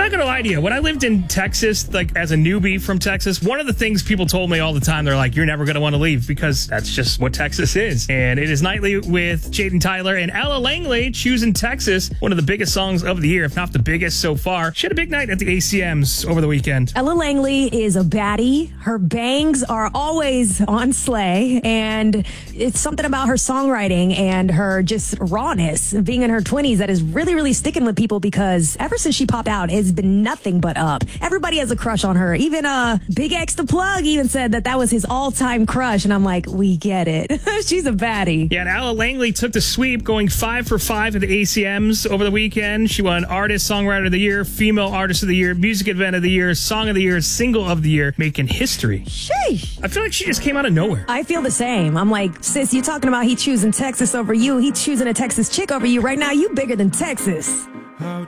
Not gonna lie to you, when I lived in Texas, like as a newbie from Texas, one of the things people told me all the time, they're like, you're never gonna want to leave because that's just what Texas is. And it is Nightly with Jaden Tyler and Ella Langley choosing Texas, one of the biggest songs of the year, if not the biggest so far. She had a big night at the ACMs over the weekend. Ella Langley is a baddie. Her bangs are always on slay, and it's something about her songwriting and her just rawness, being in her 20s, that is really, really sticking with people because ever since she popped out, it's been nothing but up. Everybody has a crush on her. Even Big X the Plug even said that was his all-time crush, and I'm like, we get it. She's a baddie. Yeah, and Ella Langley took the sweep, going 5 for 5 at the ACMs over the weekend. She won Artist, Songwriter of the Year, Female Artist of the Year, Music Event of the Year, Song of the Year, Single of the Year, making history. Sheesh. I feel like she just came out of nowhere. I feel the same. I'm like, sis, you talking about he choosing Texas over you. He choosing a Texas chick over you. Right now, you bigger than Texas.